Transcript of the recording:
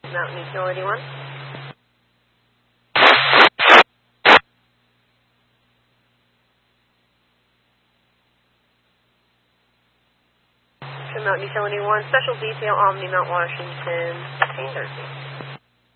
Mountain Utility 1. Mountain Utility 1, Special Detail, Omni, Mount Washington, 1613.